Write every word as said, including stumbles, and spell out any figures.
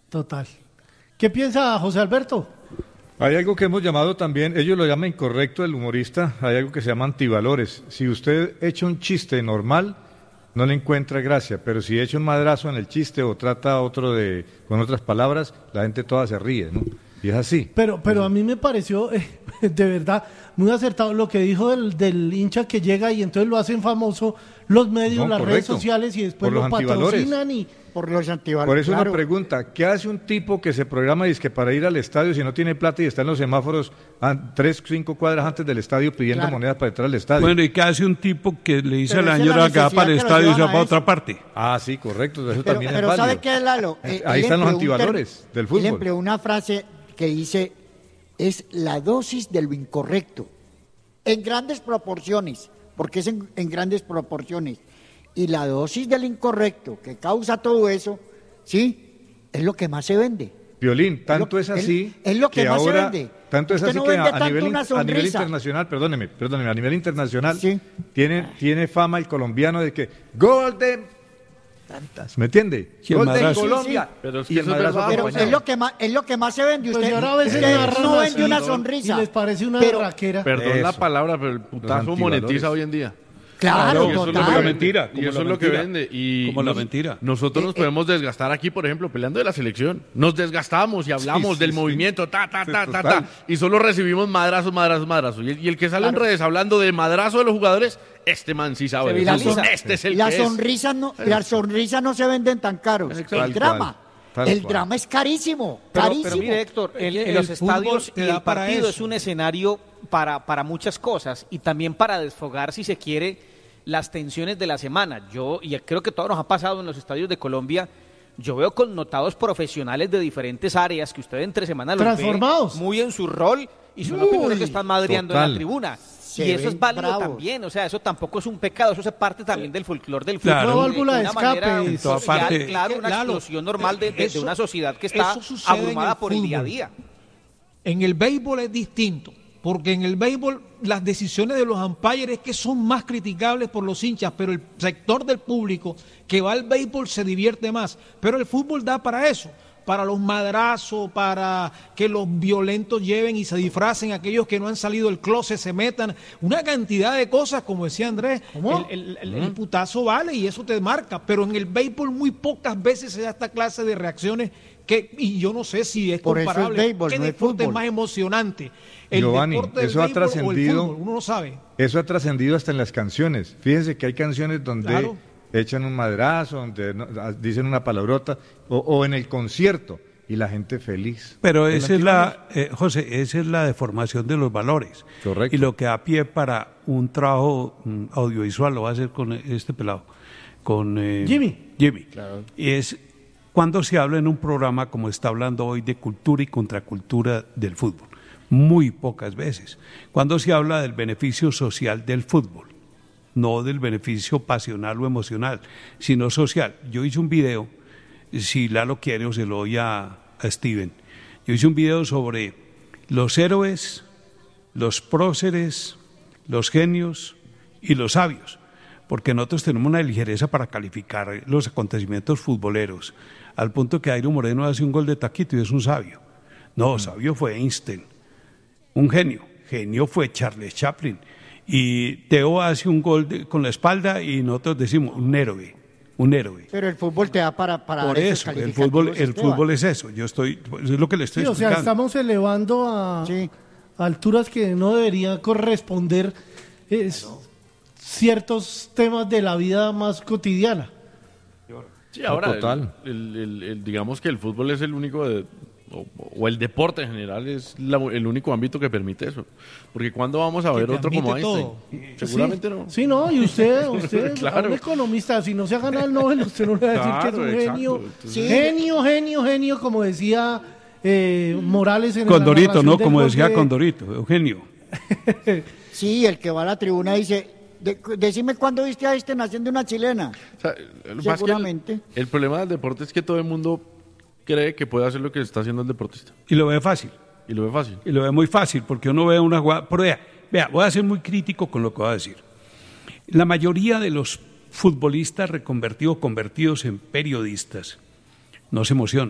Total. ¿Qué piensa José Alberto? Hay algo que hemos llamado también, ellos lo llaman incorrecto el humorista, hay algo que se llama antivalores. Si usted echa un chiste normal, no le encuentra gracia, pero si echa un madrazo en el chiste o trata a otro de con otras palabras, la gente toda se ríe, ¿no? Y es así. Pero, pero a mí me pareció, eh, de verdad, muy acertado lo que dijo del, del hincha que llega y entonces lo hacen famoso los medios, no, las correcto. redes sociales y después lo patrocinan y... Por los antivalores. Por eso claro. una pregunta, ¿qué hace un tipo que se programa dizque para ir al estadio si no tiene plata y está en los semáforos a tres, cinco cuadras antes del estadio pidiendo claro. monedas para entrar al estadio? Bueno, ¿y qué hace un tipo que le dice pero a la señora que va para el estadio y se va para otra parte? Ah, sí, correcto, eso pero, también pero es válido. ¿sabe qué es, Lalo? Eh, Ahí están los antivalores del fútbol. Él empleó una frase que dice, es la dosis de lo incorrecto, en grandes proporciones, porque es en, en grandes proporciones. Y la dosis del incorrecto que causa todo eso, ¿sí? Es lo que más se vende. Violín, tanto es, lo, es así es, es lo que, que más ahora, se vende. Tanto es Usted así no que a, a, nivel, a nivel internacional, perdóneme, perdóneme, a nivel internacional ¿sí? tiene, tiene fama el colombiano de que gol de tantas, ¿me entiende? Gol de Colombia. Sí, sí. Pero, es, que y el madrazo pero es lo que más es lo que más se vende. Usted, pues ahora a veces eh, no vende una sonrisa. Y les parece una pero, raquera. Perdón Eso. la palabra, pero el putazo monetiza hoy en día. Claro, claro, total. Eso es la mentira. Y eso es lo que vende. Y como nos, la mentira. Nosotros nos podemos desgastar aquí, por ejemplo, peleando de la selección. Nos desgastamos y hablamos sí, sí, del sí. movimiento, ta, ta, ta, ta, ta, y solo recibimos madrazos, madrazos, madrazos. Y el, y el que sale claro. en redes hablando de madrazo de los jugadores, este man sí sabe. Este es el la que sonrisa es. No, las sonrisas no se venden tan caros. Exacto. El drama. Tal el cual. drama es carísimo, pero, carísimo. Pero mire, Héctor, en, en los estadios y el partido es un escenario para, para muchas cosas y también para desfogar, si se quiere, las tensiones de la semana. Yo, y creo que todo nos ha pasado en los estadios de Colombia, yo veo connotados profesionales de diferentes áreas que usted entre semana los transformados ve muy en su rol y son Uy, los primeros que están madreando total. en la tribuna. Se y eso es válido bravos. también, o sea, eso tampoco es un pecado, eso es parte también del folclor del fútbol. Claro. Una válvula de, de escape. Manera social, parte, claro, una claro, explosión normal de, de, eso, de una sociedad que está abrumada el por fútbol. el día a día. En el béisbol es distinto, porque en el béisbol las decisiones de los umpires es que son más criticables por los hinchas, pero el sector del público que va al béisbol se divierte más. Pero el fútbol da para eso, para los madrazos, para que los violentos lleven y se disfracen, aquellos que no han salido del closet se metan, una cantidad de cosas, como decía Andrés, el, el, el, el putazo vale y eso te marca, pero en el béisbol muy pocas veces se da esta clase de reacciones que, y yo no sé si es Por comparable, eso el béisbol, qué no deporte es es más emocionante, el Giovanni, deporte del eso ha béisbol o el trascendido, fútbol, uno no sabe. Eso ha trascendido hasta en las canciones, fíjense que hay canciones donde claro. echan un madrazo, donde no, dicen una palabrota, o, o en el concierto, y la gente feliz. Pero esa es la, eh, José, esa es la deformación de los valores. Correcto. Y lo que da pie para un trabajo um, audiovisual lo va a hacer con este pelado, con eh, Jimmy. Jimmy. Claro. Y es cuando se habla en un programa como está hablando hoy de cultura y contracultura del fútbol. Muy pocas veces. Cuando se habla del beneficio social del fútbol, no del beneficio pasional o emocional, sino social. Yo hice un video, si Lalo quiere o se lo doy a, a Steven, yo hice un video sobre los héroes, los próceres, los genios y los sabios, porque nosotros tenemos una ligereza para calificar los acontecimientos futboleros, al punto que Jairo Moreno hace un gol de taquito y es un sabio. No, sabio fue Einstein, un genio, genio fue Charles Chaplin, y Teo hace un gol de, con la espalda y nosotros decimos un héroe. Un héroe. Pero el fútbol te da para para por eso el fútbol el fútbol es eso. Yo estoy es lo que le estoy sí, explicando. O sea, estamos elevando a, sí. a alturas que no debería corresponder es, no. ciertos temas de la vida más cotidiana. Sí, ahora total. El, el, el, digamos que el fútbol es el único de, o, o el deporte en general es la, el único ámbito que permite eso. Porque ¿cuándo vamos a ver otro como Einstein? Seguramente sí, no. Sí, no, y usted, usted claro. un economista, si no se ha ganado el Nobel, usted no le va a decir claro, que es un genio, Entonces... genio, genio, genio, como decía eh, Morales en Condorito, la ¿no? Como decía de... Condorito, Eugenio. Sí, el que va a la tribuna dice... De, decime cuándo viste a este haciendo una chilena. O sea, seguramente. El, el problema del deporte es que todo el mundo cree que puede hacer lo que está haciendo el deportista. Y lo ve fácil. Y lo ve fácil. Y lo ve muy fácil, porque uno ve una jugada. Pero vea, vea, voy a ser muy crítico con lo que voy a decir. La mayoría de los futbolistas reconvertidos, convertidos en periodistas, no se emocionan.